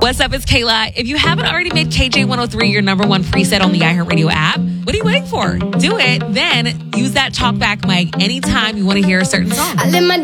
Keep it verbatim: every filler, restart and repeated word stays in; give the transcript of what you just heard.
What's up? It's Kayla. If you haven't already made K J one oh three your number one preset on the iHeartRadio app, what are you waiting for? Do it. Then use that talkback mic anytime you want to hear a certain song. I live my